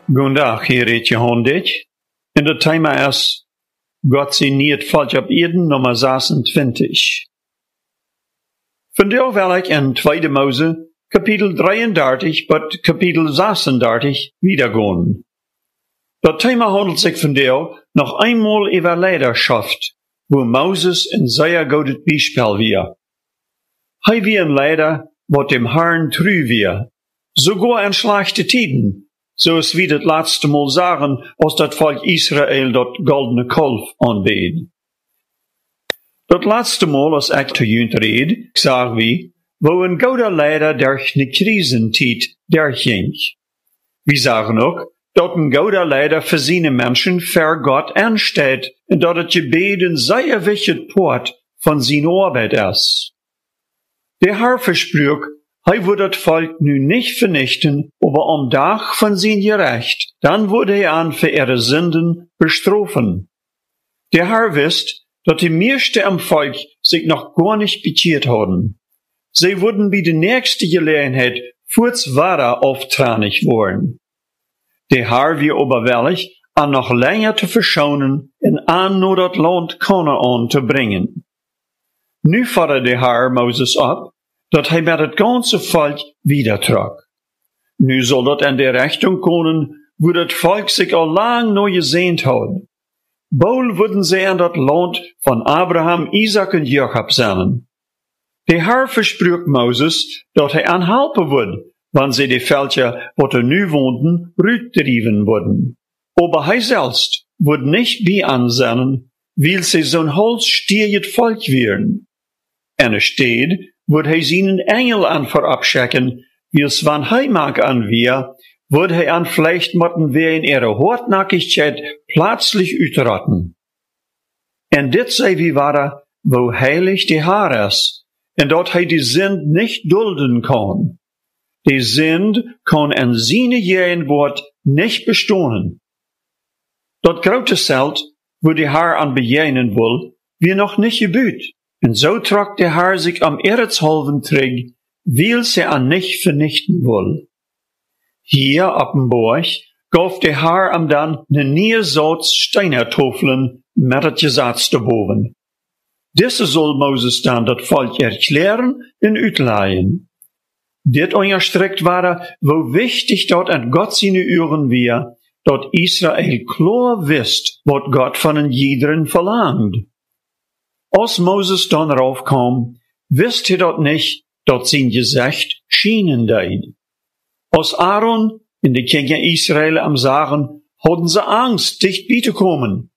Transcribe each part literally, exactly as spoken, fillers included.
Goedendag, hier heet Johan Dit. En het thema is God signeert volk op Eden nummer zesentwintig. Vandaag wil ik in Tweede Mose, kapitel drieëndertig tot kapitel zesendertig wiedergehen. Dat thema handelt zich vandaag nog eenmaal over leiderschaft, wo Moses een zeer goed Beispiel weer. Hij wie een leider, wat dem Herrn treu weer, sogar in slechte tijden, zoals we het laatste Mal sagen, als dat volk Israël dat goldene kalf aanbeet. Dat laatste Mal, als ik te junt reed, zag we, wo een goede leider durch ne krisentijd durchging. We zagen ook, dat een goede leider voor zijn mensen voor God aanstaat, en dat het gebed een zeer wichtig poort van zijn arbeid is. De Herr versprach, hij würde het volk nu nicht vernichten, aber am Tag von sein Gerecht, dann würde er an für ihre Sünden bestrafen. Der Herr wisst, dat die meeste am Volk sich noch gar nicht bekehrt hadden. Sie würden bei der nächsten Gelegenheit furzweiler auftranig worden. Der Herr wir aber willig, an noch länger zu verschonen en an nur dat Land Kanaan zu bringen. Nu fordert der Herr Moses ab, dat hij met het ganze volk wiedertrok. Nu zal dat in de richting komen, wo het volk zich al lang nog gesehnt had. Bald würden sie in dat land van Abraham, Isaac en Jacob zijn. De Herr versprach Moses, dat hij aan helpen would, wanneer sie de veldje, wat er nu woonden, rütdrieven worden. Aber hij selbst would nicht bij aan zijn, weil sie zo'n holstierget volk wären. En er steht, wordt hij zijn engel aan verabschicken, wils wann hij mag aan weer, wordt hij aan vielleicht motten weer in ihre Hartnäckigkeit plötzlich uitrotten. En dit sei wie ware, wo heilig de Herr is, en dat hij die Sünd nicht dulden kan. Die Sünd kan in seine Jehen Wort nicht bestohlen. Dat grote Zelt, wo de Herr aan bejenen wil, wie noch nicht gebüht. En zo trok de Herr sich am Erzhalven terug, weil sie an nicht vernichten will. Hier op dem Berg gaf de Herr am dan ne neerzats steinertofelen met het gezats daarboven. Deze zal Moses dan dat volk erklären en uitleien. Dit onderstreekt waren, wo wichtig dat en God zijn uren weer, dat Israël klar wist, wat God van een iederen verlangt. Als Moses dan raufkam, wist hij dat niet, dat zijn gezicht schijnen deed. Als Aaron en de kinderen Israël am zagen, hadden ze angst dichtbij te komen.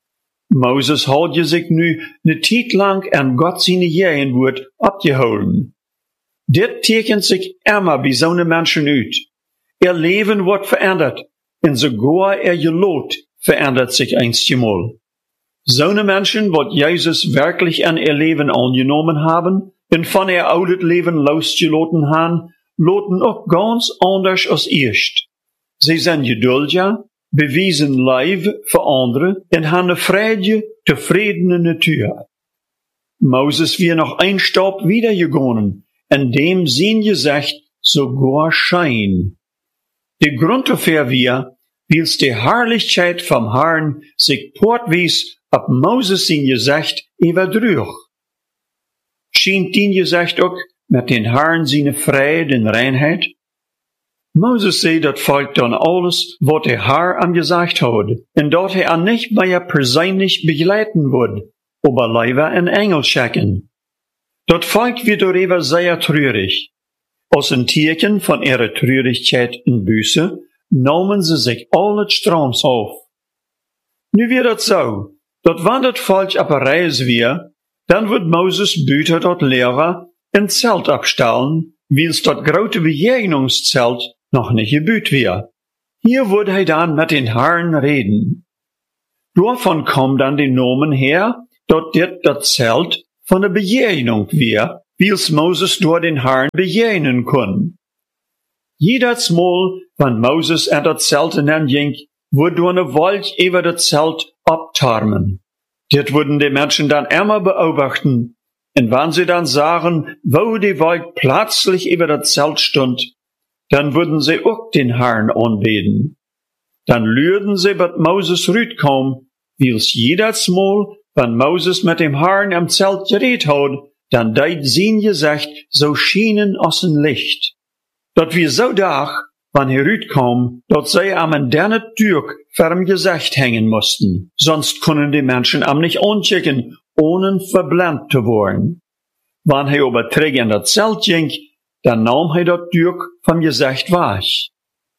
Moses had je zich nu een tijd lang aan God zijn Jehenwoord opgehouden. Dit tekent zich immer bij zo'n mensen uit. Ihr leven wordt veranderd, en sogar ihr geloof verandert zich einstmal. Zo'n mensen, wat Jezus wirklich an ihr Leben angenommen haben, en van ihr oudet Leben losgelaten haben, loten ook ganz anders als eerst. Sie zijn geduldiger, bewiesen lief voor anderen, en haben een vrije, tevredene natuur. Moses weer nog een stap wiedergegangen, en dem zijn gezicht sogar schein. De grond dafür wir, wils de Herrlichkeit vom Herrn sich portwies op Moses zijn gezicht everdrug. Schient die gezicht ook met den Herrn zijn vrede en reinheid? Moses zei dat volk dan alles, wat de Herr am gesagt had, en dat hij an nicht mehr persönlich begleiten wordt, aber lieber een engel schicken. Dat volk wird darüber sehr treurig. Als een teken van ihre treurigkeit en Buße, nahmen sie sich alle Stroms auf. Nu wird het zo, dat wanneer het volk op een reis weer, dan wordt Moses buiten dat leren een zelt opstellen, wils dat grote begegnungszelt nog niet gebuut weer. Hier wordt hij dan met den Herrn reden. Daarvan komt dan de nomen her, dat dit dat zelt van de begegnung weer, wils Moses door den Herrn begegnen kon. Jedersmal, wann Moses aan dat zelt in ging, wordt door een wolk over dat zelt abtarmen. Dit würden die Menschen dann immer beobachten, und wenn sie dann sagen, wo die Wolke plötzlich über das Zelt stund, dann würden sie auch den Herrn anbeten. dann lürden sie bat Moses rüt kom, wils jedes Mal, wenn Moses mit dem Herrn am Zelt geredet hat, dann deit sein Gesicht so schienen aus dem Licht. Dat wir so dach, wann er rüt kom, dat sie am an derne Türk vorm Gesicht hängen mussten, sonst können die Menschen am nicht anschicken, ohne verblendet zu worden. Wann er aber träg in das Zelt ging, dann nahm er dat Türk vom Gesicht weg.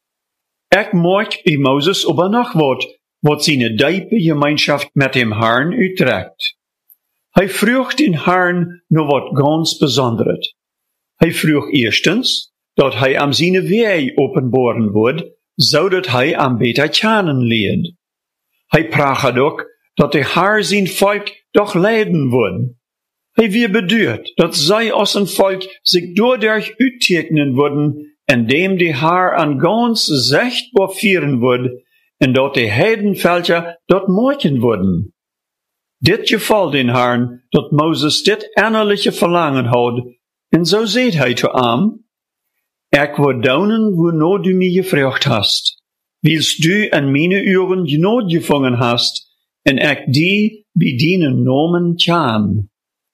Ich mag bei Moses aber noch wat, wat seine diepe Gemeinschaft mit dem Herrn uittrekt. Hij vroeg den Herrn nur wat ganz Besonderes. Hij vroeg erstens, dat hij am seine Weg openbaren wordt, zodat hij am beter kennen leert. Hij praacht ook, dat de Herr zijn volk doch leiden wordt. Hij weer beduurt, dat zij als een volk zich doordurch uittekenen worden, indem de Herr an ganz sichtbar vieren wordt, en dat de heidenveltje dat maken worden. Dit geval den Herrn, dat Moses dit innerliche Verlangen had, en zo zeet hij te am, ik wil daunen waarna du mij gevraagd hast, wils du in meine uren genot gevangen hast, en ik die bij dienen nomen kan.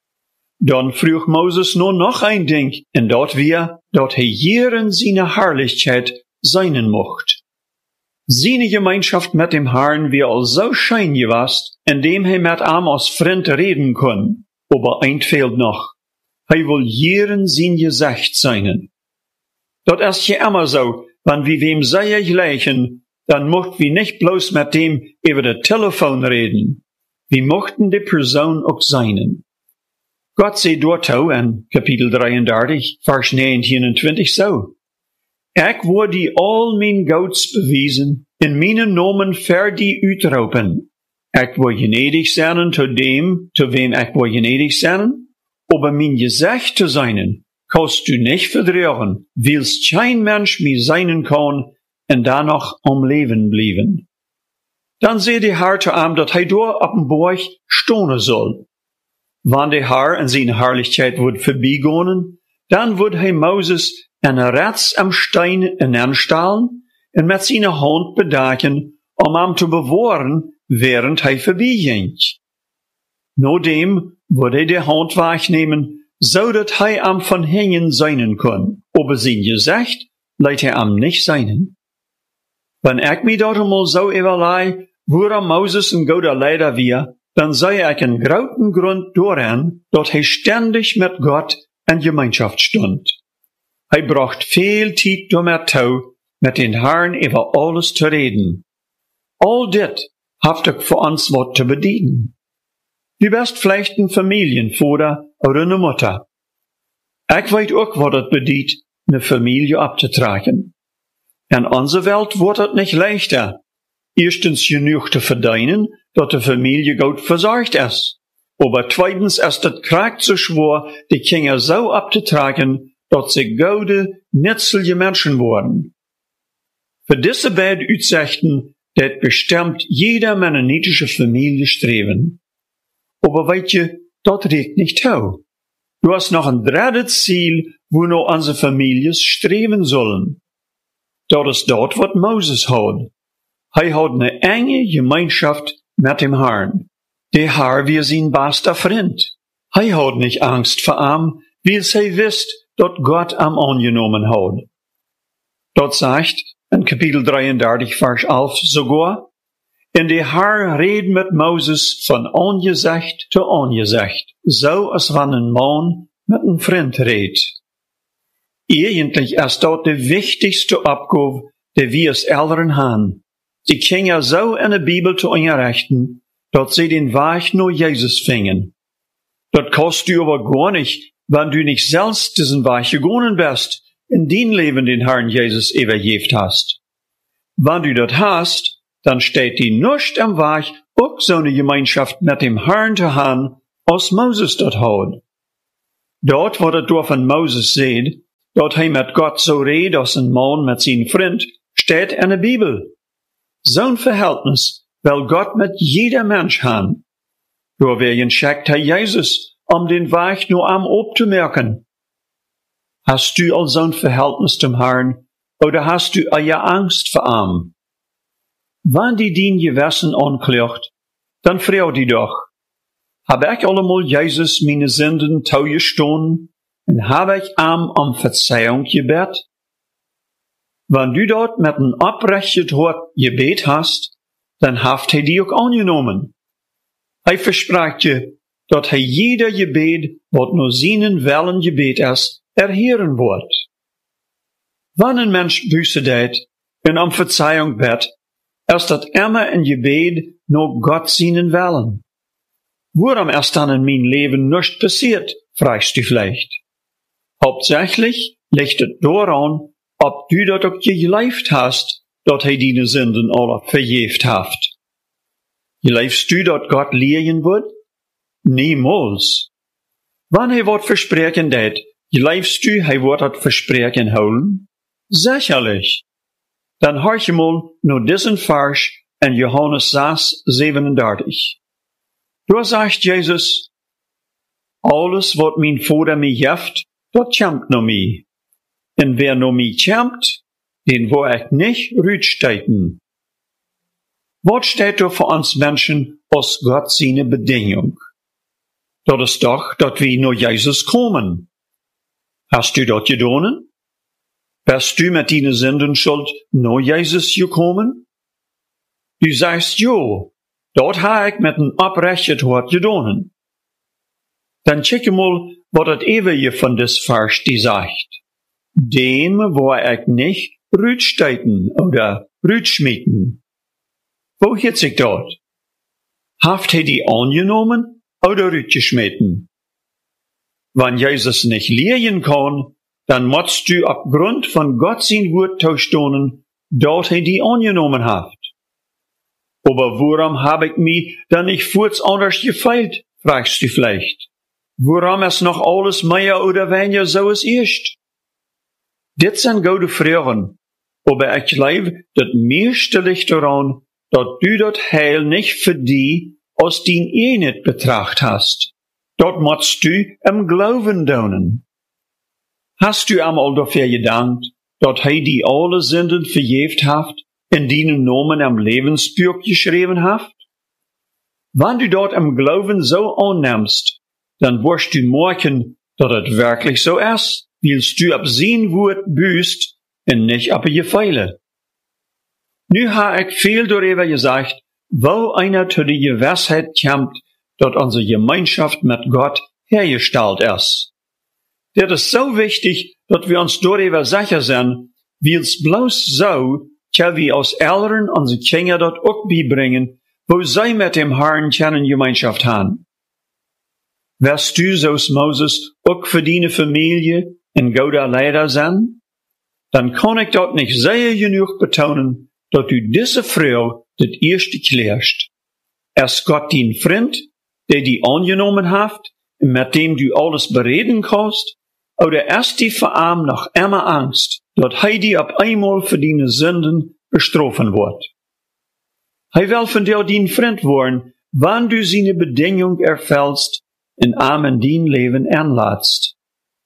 Dan vroeg Moses nur noch ein ding, en dat wir, dat hij hier in seine Herrlichkeit seinen mocht. Seine Gemeinschaft mit dem Herrn wie al so schein gewast, indem hij mit am als Freund reden kon. Aber eint fehlt noch. Hij will jeren sein Gesicht seinen. Dat ist ja immer so, wenn wir wem sehr gleichen, dann mocht wir nicht bloß mit dem über das Telefon reden. Wir mochten die Person auch seinen. Gott sei dort auch in Kapitel dreiunddreißig, Vers neunundzwanzig so. Ik word die al mijn gouds bewijzen, in mijn nomen ver die uitroepen. Ik wil genedig zijn tot dem, tot wem ik wil genedig zijn, aber mijn gezicht te zijn, kannst du nicht verdrehen, wils kein Mensch mir sein kann, en dan nog om leven blijven. Dan zei de Herr te am, dat hij door op een borg stonen zal. Wann de Herr in zijn Herrlichkeit wordt voorbijgaan, dan wordt hij Moses en een rets am Stein inanstalen en met zijn hand bedaken om hem te bewahren, während hij voorbij ging. Nodem würde hij de hand wegnemen, zodat hij am van hängen zijn kon, aber zijn gezicht leidt hij am nicht seinen. Wenn ik mij dat eenmaal zo überlei, woran Moses een goede leider weer, dan sei ik een groten grund doorheen, dat hij ständig met Gott in Gemeinschaft stond. Hij bracht veel tijd door met touw, met den Herrn über alles te reden. All dit heeft ik voor ons wat te bedienen. Du bist vielleicht ein Familienvater oder eine Mutter. Ich weet ook wat het bedient, eine Familie abzutragen. In unserer Welt wordt het nicht leichter. Erstens genug te verdienen, dat de Familie gut verzorgt ist. Aber zweitens ist het kracht so schwer, die Kinder so abzutragen, dat sie gute, nützliche Menschen worden. Für diese beiden Uitzichten, dat bestimmt jeder mennonitische Familie streben. Aber weet je, dat reicht nicht tau. Du hast noch ein drittes Ziel, wo noch unsere Familien streben sollen. Dat ist dort, wat Moses hat. Hij hat eine enge Gemeinschaft mit dem Herrn. Der Herr wie sein bester Freund. Hij hat nicht Angst vor ihm, weil hij wisst, dat Gott am angenommen hat. Dat sagt in Kapitel dreiunddreißig, Vers elf sogar, en de Herr reed mit Moses von Angesicht zu Angesicht, so als wann ein Mann mit einem Freund redt. Eigentlich ist dat de wichtigste Abgabe, die wir als Eltern haben. Die Kinder so in der Bibel zu unterrichten, dat sie den Weg nur Jesus fingen. Dat kannst du aber gar nicht, wenn du nicht selbst diesen Weg gegangen bist, in dein Leben den Herrn Jesus übergeben hast. Wenn du das hast, dann steht dir nicht am Weg, auch so eine Gemeinschaft mit dem Herrn zu haben, als Moses das hat. Dort, wo das durch von Moses sieht, dort er mit Gott so redet, als ein Mann mit seinem Freund, steht in der Bibel. So ein Verhältnis will Gott mit jeder Mensch haben. Deswegen schickt er Jesus, um den Weg nur am abzumerken. Hast du also ein Verhältnis zum Herrn, oder hast du eher Angst vor ihm? wann die dien Gewissen anklagt, dann freu die doch. Hab ich allemal Jesus meine Sünden taugestohlen und hab ich am um Verzeihung gebet? Wenn du dort mit ein abrechtet Hort gebet hast, dann haft hij die auch angenommen. Hij verspracht je, dat hij jeder Gebet, wat nur seinen Wellen Gebet ist, erhören wird. Wann ein Mensch Buße tät und um Verzeihung bet, ist dat immer ein Gebet nur Gott seinen Wellen. Warum ist dann in mein Leben nichts passiert, fragst du vielleicht. Hauptsächlich liegt es daran, ob du dat auch gelebt hast, dat hij deine Sünden alle vergeeft haft. Geleefst du, dat Gott lehren wird? Niemals. Wann hij wat verspreken deed, geleefst du, hij wird dat verspreken houden? Sicherlich. Dann horch mal nur diesen Vers in Johannes sechs, siebenunddreißig. Da sagt Jesus, alles wat mein Vater mir jeft, dat kämpt no mi. En wer no mi kämpt, den wo ich nicht rütsteiten. Was steht da für uns Menschen aus Gott seine Bedingung? Das ist doch, dass wir nur Jesus kommen. Hast du dort gedonen? Bist du mit deiner Sündenschuld nur Jesus gekommen? Du sagst, jo, dort ha ich mit einem abrechtet Hort gedonen. Dann check mal, was das Ewige von des Vers die sagt. Dem, wo ich nicht rütsteiten oder rütschmieten. Wo geht sich dort? Haft he die angenommen oder rütgeschmeten? Wenn Jesus nicht lehren kann, dann musst du aufgrund von Gott sein Wort taustonen, dort he die angenommen haft. Aber warum hab ich mich dann nicht kurz anders gefeilt, fragst du vielleicht. Warum ist noch alles mehr oder weniger so es ist? Dit sind gute Fragen, aber ich glaube, das meiste liegt daran, dass du das Heil nicht für die aus den eh nicht betracht hast. Dort musst du im Glauben donen. Hast du einmal dafür gedankt, dass he die alle Sünden verjeft haft, in deinen Namen am Lebensbuch geschrieben haft? Wenn du dort im Glauben so annimmst, dann wirst du merken, dass es wirklich so ist, willst du ab sein Wort büßt und nicht ab je Feile. Nu ha ich viel darüber gesagt, wo einer zu die Gewissheit kommt, dass unsere Gemeinschaft mit Gott hergestellt ist. Das ist so wichtig, dass wir uns darüber sicher sind, wie es bloß so, tja wir aus Eltern unsere Kinder dort auch beibringen, wo sie mit dem Herrn keine Gemeinschaft haben. Wirst du so's Moses auch für deine Familie in guter Leiter sein? Dann kann ich dort nicht sehr genug betonen, dass du diese Frau das erste klärst. Erst Gott dein Freund, der die angenommen haft, mit dem du alles bereden kannst, oder erst die verarm noch immer Angst, dass he die ab einmal für deine Sünden bestrafen wird. He will von dir dein Freund worden, wann du seine Bedingung erfüllst, in armen dein Leben anladst.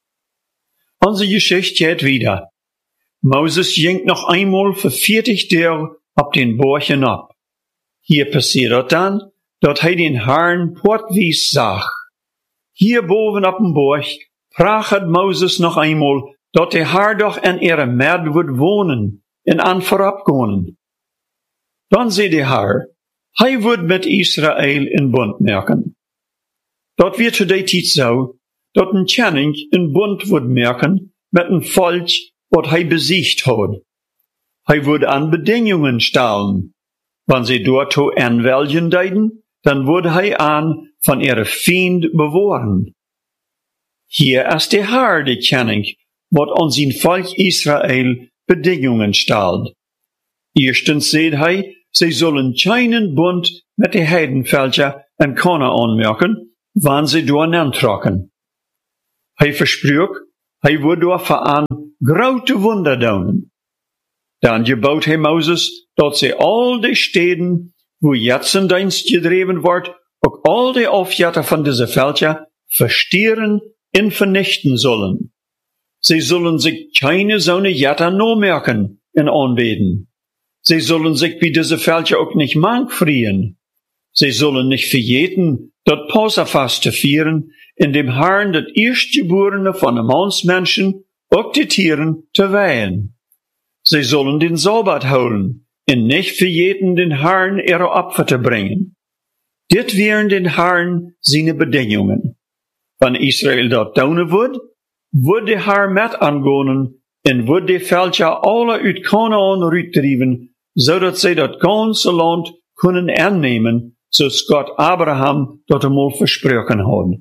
Unsere Geschichte geht wieder. Moses ging noch einmal für vierzig Tage ab den Berg hinab. Hier passiert dann, dass er den Herrn portwies sah. Hier boven ab dem Berg prachet Moses noch einmal, dass der Herr doch in ihrer Mitte wird wohnen, in an vorabgehen. Dann sieht der Herr, er wird mit Israel in Bund merken. Dort wird zu der Zeit so, dass ein König in Bund wird merken mit einem Volk, was er besiegt hat. Er wird an Bedingungen stellen. Wenn sie dort zu anwählen deuten, dann würde er an von ihrem Feind bewahren. Hier ist der Herr, der König, was an sein Volk Israel Bedingungen stellt. Erstens sagt er, sie sollen keinen Bund mit den Heidenvölkern in Kanaan merken, wann sie dort antrocken. Er versprach, er würde dort an große Wunder tun. Dann gebot er Moses, dass sie all die Städten, wo jetzt in Dienst gedreven wird, auch all die Aufjäter von dieser Völker verstehren und vernichten sollen. Sie sollen sich keine so eine Jätter nur merken und anbeten. Sie sollen sich bei diese Völker auch nicht mank frieren. Sie sollen nicht verjeten, dort Passafaste feiern, in dem Herrn das Erstgeborene von dem Mannsmenschen, auch die Tieren, zu weihen. Sie sollen den Sabbat holen, und nicht verjeten den Herrn ihre Opfer zu bringen. Dit wären den Herrn seine Bedingungen. Wenn Israel dort tun wird, wird der Herr mit angehen, und wird die Völker alle uit Kanaan uitdrijven, zodat sie das ganze Land können annehmen, zoals Gott Abraham dat einmal versprochen hat.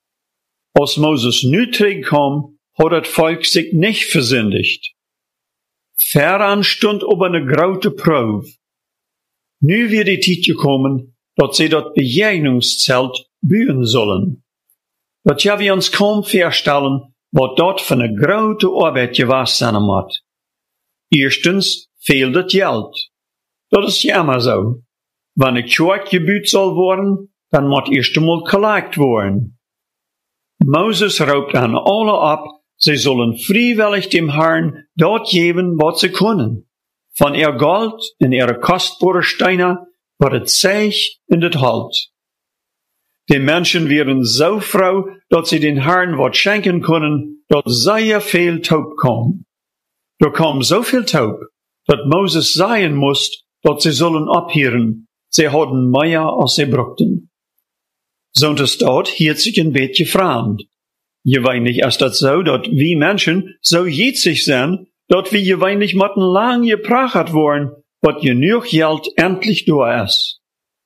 Als Moses nu terugkam, hat das Volk sich nicht versündigt. Voran stund aber eine grote Probe. Nu wird die Zeit gekommen, dat sie das Begegnungszelt bauen sollen. Dat ja wir uns kaum vorstellen, wat dort für eine grote Arbeit gewesen sein hat. Erstens fehlt das Geld. Das ist ja immer so. Wenn eine Kirche gebaut soll worden, dann muss erst einmal gelegt worden. Moses raubt an alle ab, sie sollen freiwillig dem Herrn dort geben, was sie können. Von ihr Gold in ihre kostbare Steine, was es sich in das Halt. Die Menschen wären so froh, dass sie den Herrn was schenken können, dass sehr viel Taub kam. Da kam so viel Taub, dass Moses sagen muss, dass sie sollen abhören. Sie hatten mehr, als sie brauchten. Sonst dort hielt sich ein bisschen fremd. Je weinig ist das so, dass wir Menschen so jitzig sind, dass wir je weinig matten lang geprachert worden, was genug Geld endlich da ist.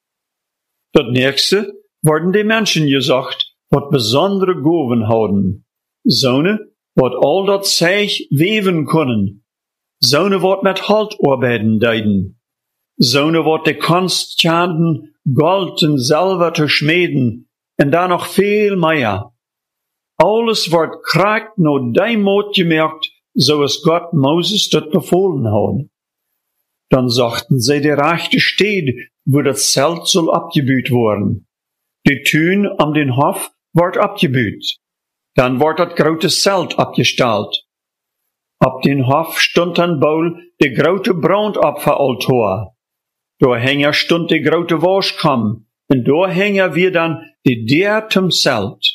Das nächste worden die Menschen gesagt, was besondere Gaben haben. Sonne, wat all dat sich weven können. Sonne, wat mit Haltarbeiten deiden. Sonne, wat de Kunst schaden, Gold und Silber zu schmieden, und da noch viel mehr. Alles wird kragt no dein Mut gemerkt, so es Gott Moses dat befohlen hat. Dann sagten sie, der rechte steht, wo das Zelt soll abgebüht worden. Die Tün am den Hof wird abgebüht. Dann wird das große Zelt abgestellt. Ab den Hof stund ein Baul, der große Brandopferaltar. Da hänger stund die große Waschkamm, und da hänger wir dann die Deur zum Zelt.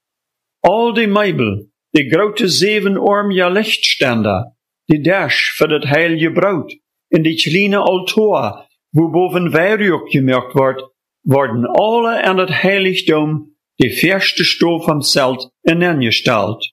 All die Möbel, die große siebenarmige Lichtständer, die Dash für das heilige Brot, und die kleine Altar, wo boven Weihrauch gemerkt wird, worden alle an das Heiligtum, die feste Stoff vom Zelt, ineingestellt.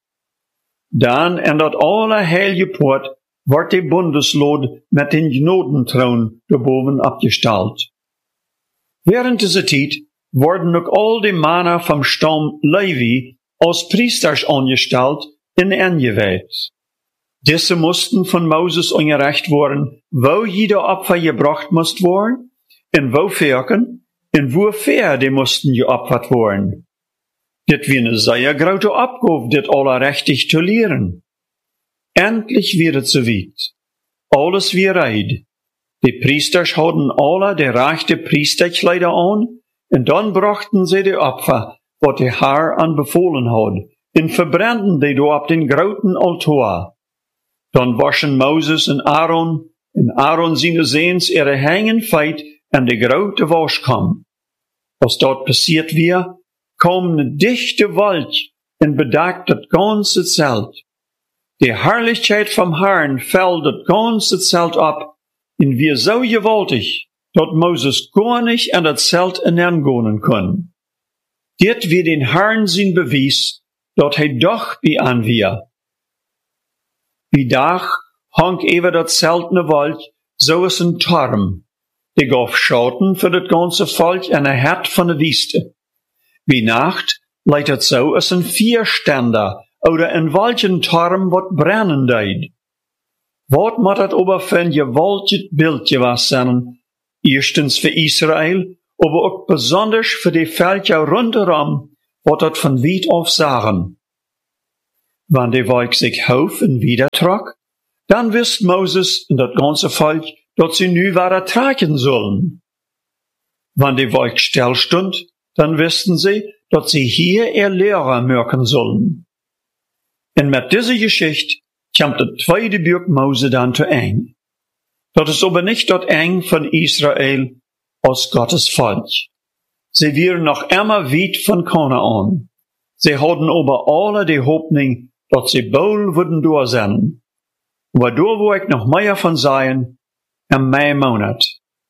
Dann in dat alle heilige Port wird die Bundeslod mit den Gnodenthron daarboven abgestellt. Während dieser Zeit wurden auch all die Männer vom Stamm Levi als Priesters angestellt und eingeweiht. Diese mussten von Moses angerecht worden, wo jeder Opfer gebracht musste worden, und wo Ferken, und wofür die mussten geopfert worden. Dit wie eine sehr große Abgabe, dit alle richtig zu lehren. Endlich wird es so weit. Alles wie reid. Die Priesters hatten alle die rechte Priesterkleider an, und dann brachten sie die Opfer, was der Herr anbefohlen hat, und verbrannten die da ab den großen Altar. Dann waschen Moses und Aaron, und Aaron seine Sehns ihre Hängen feit an die große Waschkamm. Was dort passiert wir, kam eine dichte Wolk und bedeckt das ganze Zelt. Die Herrlichkeit vom Herrn fällt das ganze Zelt ab, und wir so gewaltig, dass Moses gar nicht an das Zelt hineingehen kann. Dit wird den Herrn sein Beweis, dass er doch bei an wir. Wie Dach hang über das Zelt ne Wolk, so ist ein Turm. Die gab Schatten für das ganze Volk an der Herd von der Wüste. Wie Nacht leitet so als ein Vierständer oder ein Walchenturm, wat brennen deed. Wat moet het aber für ein gewaltig Bild gewesen sein, erstens für Israel, aber auch besonders für die Völker rundherum, wat het von weit auf sahen. Wenn die Wolk sich auf und wieder trug, dann wisst Moses und das ganze Volk, dass sie nu weiter tragen sollen. Wenn die Wolk still stund, dann wussten sie, dass sie hier ihr Lehrer merken sollen. Und mit dieser Geschichte kommt der zweite Buch Mose dann zu Ende. Dat is aber nicht dat eng von Israel als Gottes Volk. Sie wären noch immer weit von Kanaan. Sie hadden aber alle die Hoffnung, dat sie bald würden durchsehen. Aber da wo ich noch mehr von sagen, in mei Monat.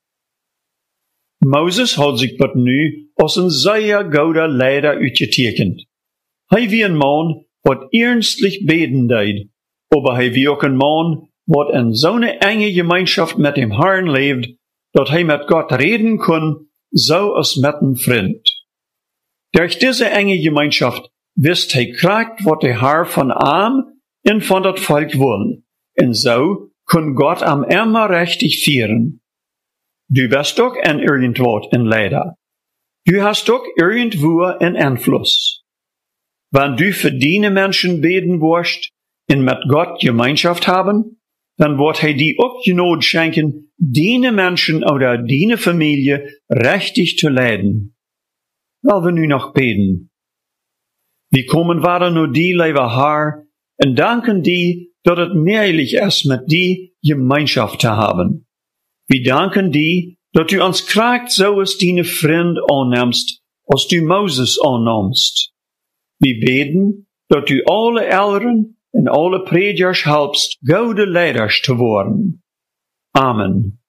Moses hat sich but nu als een sehr guter Leider uitgetekend. Hij wie een man, wat ernstlich beten deed, aber hij wie ook een man, wat in zo'n enge Gemeinschaft mit dem Herrn leeft, dat hij met Gott reden kon, so als met een vriend. Durch diese enge Gemeinschaft wist hij kragt, wat de Herr von ihm en von dat Volk wil, en so kon Gott am immer richtig vieren. Du bist ook en irgendwo in Leider. Du hast ook irgendwo een Einfluss. Wenn du für deine Menschen beten wirst und mit Gott Gemeinschaft haben, dann wird er dir auch Not schenken, deine Menschen oder deine Familie richtig zu leiden. Weil wir nu noch beten. Wir kommen weiter nur die, lieber Herr, und danken dir, dass es möglich ist, mit dir Gemeinschaft zu haben. Wir danken dir, dass du uns kragt, so als deine Freund annimmst, als du Moses annimmst. Wir beten, dass du alle Eltern und alle Predikers helpst, gute Leiders zu worden. Amen.